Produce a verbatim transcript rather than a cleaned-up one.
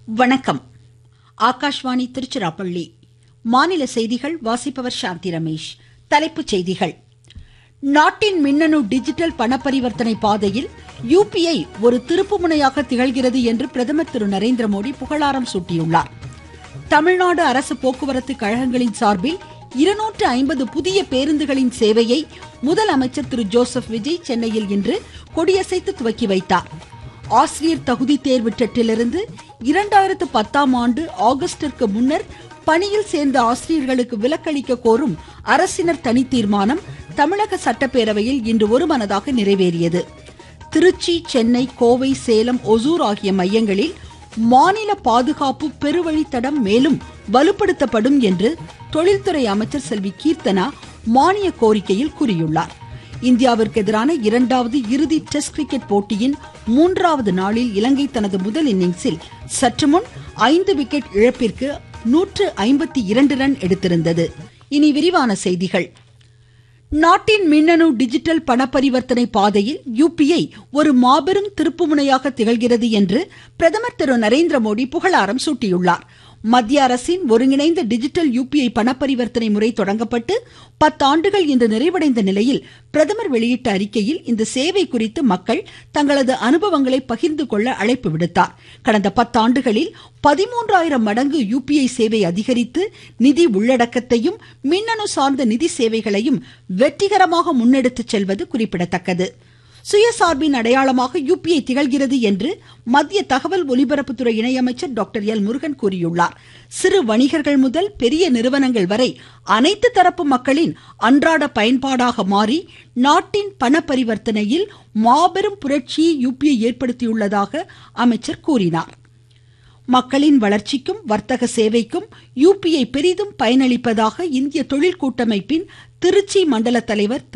வணக்கம். ஆகாஷ்வாணி திருச்சிராப்பள்ளி. மாநில செய்திகள் வாசிப்பவர் சாந்தி ரமேஷ். தலைப்புச் செய்திகள். நாட்டின் மின்னணு டிஜிட்டல் பண பரிவர்த்தனை பாதையில் யுபிஐ ஒரு திருப்புமுனையாக திகழ்கிறது என்று பிரதமர் திரு நரேந்திர மோடி புகழாரம் சூட்டியுள்ளார். தமிழ்நாடு அரசு போக்குவரத்து கழகங்களின் சார்பில் இருநூற்று ஐம்பது புதிய பேருந்துகளின் சேவையை முதலமைச்சர் திரு ஜோசப் விஜய் சென்னையில் இன்று கொடியசைத்து துவக்கி வைத்தார். ஆசிரியர் தகுதி தேர்வு டெட்டிலிருந்து இரண்டாயிரத்து பத்தாம் ஆண்டு ஆகஸ்டிற்கு முன்னர் பணியில் சேர்ந்த ஆசிரியர்களுக்கு விலக்களிக்க கோரும் அரசினர் தனி தீர்மானம் தமிழக சட்டப்பேரவையில் இன்று ஒருமனதாக நிறைவேறியது. திருச்சி, சென்னை, கோவை, சேலம், ஒசூர் ஆகிய மையங்களில் மாநில பாதுகாப்பு பெருவழித்தடம் மேலும் வலுப்படுத்தப்படும் என்று தொழில்துறை அமைச்சர் செல்வி கீர்த்தனா மானிய கோரிக்கையில் கூறியுள்ளார். இந்தியாவிற்கு எதிரான இரண்டாவது இறுதி டெஸ்ட் கிரிக்கெட் போட்டியின் மூன்றாவது நாளில் இலங்கை தனது முதல் இன்னிங்ஸில் சற்றுமுன் ஐந்து விக்கெட் இழப்பிற்கு நூற்று ஐம்பத்தி இரண்டு ரன் எடுத்திருந்தது. இனி விரிவான செய்திகள். நாட்டின் மின்னணு டிஜிட்டல் பண பரிவர்த்தனை பாதையில் யுபிஐ ஒரு மாபெரும் திருப்புமுனையாக திகழ்கிறது என்று பிரதமர் திரு நரேந்திர மோடி புகழாரம் சூட்டியுள்ளார். மத்திய அரசின் ஒருங்கிணைந்த டிஜிட்டல் யுபிஐ பண பரிவர்த்தனை முறை தொடங்கப்பட்டு பத்தாண்டுகள் இன்று நிறைவடைந்த நிலையில் பிரதமர் வெளியிட்ட அறிக்கையில் இந்த சேவை குறித்து மக்கள் தங்களது அனுபவங்களை பகிர்ந்து கொள்ள அழைப்பு விடுத்தார். கடந்த பத்தாண்டுகளில் பதிமூன்றாயிரம் மடங்கு யுபிஐ சேவை அதிகரித்து நிதி உள்ளடக்கத்தையும் மின்னணு சார்ந்த நிதி சேவைகளையும் வெற்றிகரமாக முன்னெடுத்து செல்வது குறிப்பிடத்தக்கது. சுயசார்பின் அடையாளமாக யுபிஐ திகழ்கிறது என்று மத்திய தகவல் ஒலிபரப்புத்துறை இணையமைச்சர் டாக்டர் எல் முருகன் கூறியுள்ளார். சிறு வணிகர்கள் முதல் பெரிய நிறுவனங்கள் வரை அனைத்து தரப்பு மக்களின் அன்றாட பயன்பாடாக மாறி நாட்டின் பண பரிவர்த்தனையில் மாபெரும் புரட்சியை யுபிஐ ஏற்படுத்தியுள்ளதாக அமைச்சர் கூறினார். மக்களின் வளர்ச்சிக்கும் வர்த்தக சேவைக்கும் யுபிஐ பெரிதும் பயனளிப்பதாக இந்திய தொழில் கூட்டமைப்பின் திருச்சி மண்டல தலைவர் திரு